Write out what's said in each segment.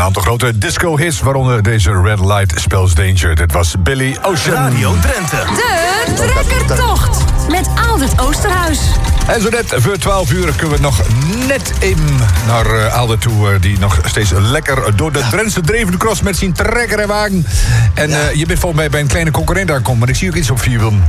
een aantal grote disco-hits, waaronder deze Red Light Spells Danger. Dit was Billy Ocean. Radio Drenthe. De Trekkertocht met Aldert Oosterhuis. En zo net voor 12 uur kunnen we nog net even naar Aldert toe, die nog steeds lekker door de Drentse dreven cross met zijn trekker en wagen. En je bent volgens mij bij een kleine concurrent aangekomen, maar ik zie ook iets op 4 wielen.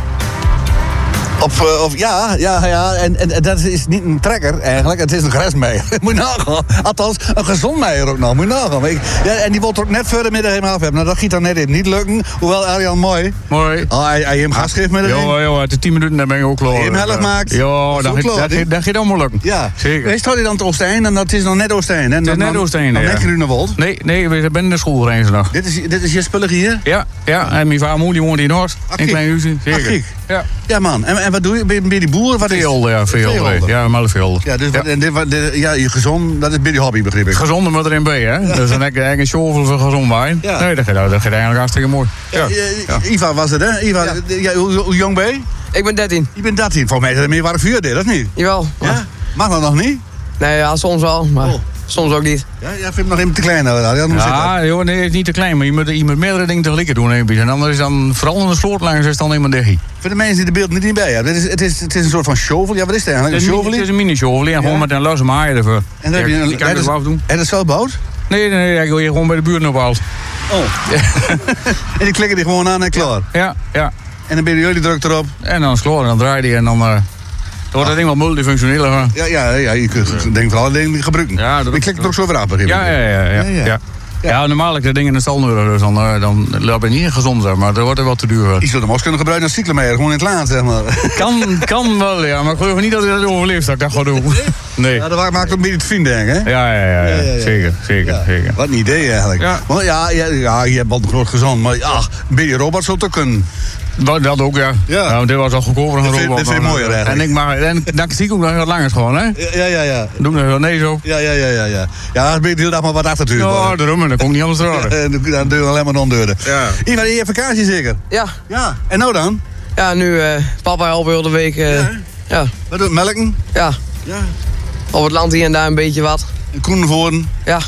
Ja. En dat is niet een trekker eigenlijk. Het is een grasmeier. Moet je nagaan. Althans, een gezond meier ook nog. Moet je nagaan. En die wil er ook net voor de middag helemaal af hebben. Nou, dat gaat dan net even niet lukken. Hoewel, Arjan, mooi. Hij hem gas geeft met Ja, het is 10 minuten, dan ben ik ook klaar. Je hem helft maakt. Ja, dat gaat allemaal lukken. Ja. Zeker. Wees hij dan te Oostijn? En dat is nog net Oostijn. Het is net Oostijn, ja. Net Grunewold. Nee, we zijn in de school reeds nog. Dit is je spullen hier? Ja. En mijn vader die woont in Noord. In een klein huisje. Zeker. Ja, man. En wat doe je? Ben je die boer? Wat is Veel. Ja, maar veel. Ja, dus je gezond, dat is bij die hobby, begreep ik. Gezonde moet erin bij, hè? Dat is eigenlijk een shovel voor gezond wijn. Ja. Nee, dat gaat eigenlijk hartstikke mooi. Iva was het, hè? Iva, hoe jong ben je? Ik ben 13. Je bent 13. Volgens mij is het meer waar 4 dit, of niet? Jawel. Ja? Mag dat nog niet? Nee, ja, soms wel, maar soms ook niet. Ja, jij vindt hem nog even te klein. Nee, het is niet te klein, maar je moet meerdere dingen tegelijk doen. En anders is dan, vooral in de slootlangs, is dan helemaal dicht. Voor de mensen die de beeld niet bij hebben, het is een soort van shovel. Ja, wat is het eigenlijk? Het is een mini-shovel, en gewoon met een losse maaier ervoor. En dan heb je die kan je er wel doen. En dat is zelf gebouwd? Nee, ik wil je gewoon bij de buurt ophaald. Oh. En die klikken die gewoon aan en klaar? Ja. En dan ben jullie druk erop? En dan is het klaar, en dan draai je en dan... Dan wordt het ding wel multifunctioneel. Ja, je kunt denk voor alle dingen gebruiken. Ja, je klikt er ook zo weer af. Ja, normaal ik dat ding in de stal dus dan loop ik niet gezond, zeg maar. Dat wordt er wel te duur. Iets wat de mos kunnen gebruiken als cyclemeer, gewoon in het laat, zeg maar. Kan wel, ja, maar ik geloof niet dat ik dat overleeft, dat ik dat ga doen. Nee. Ja, dat maakt ook een beetje het vriend, denk ik, hè? Ja. Zeker. Wat een idee, eigenlijk. Ja. Maar je hebt wel een groot gezond, maar een beetje robot zou het ook kunnen. Dat ook, ja. Ja. Dit was al goedkoper dan een robot. Dit vind je mooier, eigenlijk. En dan zie ik ook nog wat langer gewoon, hè? Ja. Doe ik nog wel nee zo. Ja. Ja, dan ben je de hele dag maar wat achter natuurlijk. Ja, daarom, en dan kon ik niet anders raden. Dan doe je alleen maar non-deuren. Ja. Ivan, je hebt vakantie zeker? Ja. En nou dan? Ja, nu papa helpen heel de week. Ja. Wat doet melken? Ja. Op het land hier en daar een beetje wat. Koenvoorn? Ja.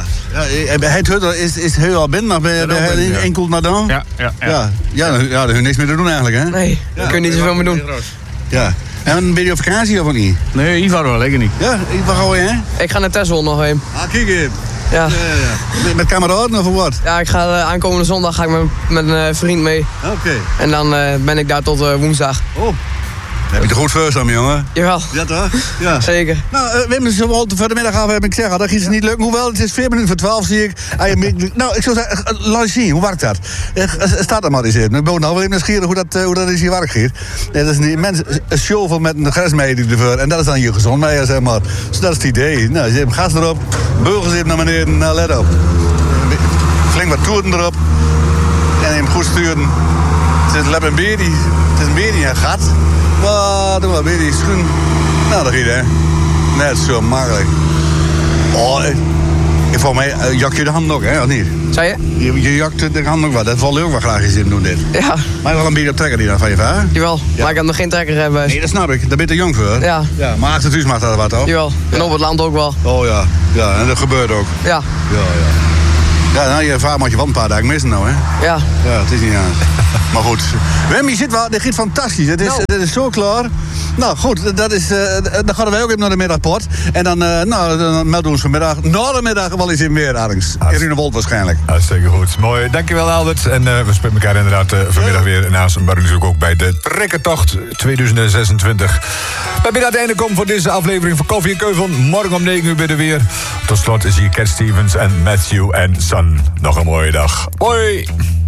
Het hut is heel al binnen, maar ben je enkel naar dan? Ja. Ja, daar heb niks meer te doen eigenlijk, hè? Nee, daar kun je niet zoveel meer doen. Ja. En ben je op vakantie of niet? Nee, Ivar wel, lekker niet. Ja, waar ga je heen? Ik ga naar Texel nog heen. Ah, kijk even. Ja. Met kameraden of wat? Ja, ik ga aankomende zondag ga ik met een vriend mee. Oké. En dan ben ik daar tot woensdag. Oh. Dan heb je het goed verstaan, jongen. Jawel. Ja, toch? Ja. Zeker. Nou, Wim, dus voor de middag af heb ik zeggen. Dat gaat het niet lukken. Hoewel, het is 4 minuten voor 12, zie ik. Nou, ik zou zeggen, laat eens zien. Hoe werkt dat? Staat er maar eens in. Ik ben nou wel even nieuwsgierig hoe dat is hier werk gaat. Dat is een shovel met een grasmeier ervoor. En dat is dan je gezond meier, zeg maar. Dus dat is het idee. Nou, ze hebben gas erop. Beugels even naar beneden. Nou, let op. Flink wat toeren erop. En hem goed sturen. Het is een beerdie. Het is een beerdie in een gat. Wat, doe maar weer die schoen. Nou, dat gaat, hè. Net zo makkelijk. Oh, volgens mij jak je de hand ook, hè, of niet? Zei je? Je jakt de hand ook wel. Dat valt ook wel graag eens in doen, dit. Ja. Maar je wel een beetje op trekker die dan van je vader? Jawel, maar ik heb nog geen trekker hebben. Nee, dat snap ik. Daar ben je te jong voor. Ja. Maar achter thuis mag dat wat, toch? Jawel, en op het land ook wel. Oh ja. Ja, en dat gebeurt ook. Ja. Ja, nou, je vader moet je wel een paar dagen missen nou, hè? Ja. Ja, het is niet aan. Maar goed. Wim, je zit wel, dit gaat fantastisch. Het is zo klaar. Nou goed, dan gaan wij ook even naar de middagpot. En dan melden we ons vanmiddag, na de middag wel eens in weer ergens. In Runewold waarschijnlijk. Hartstikke goed. Mooi. Dankjewel, Albert. En we spreken elkaar inderdaad vanmiddag weer naast. Maar natuurlijk ook bij de Trekkertocht 2026. We hebben aan het einde komen van deze aflevering van Koffie en Keuvel. Morgen om 9 uur bij de weer. Tot slot is hier Cat Stevens en Matthew en Son. Nog een mooie dag. Hoi!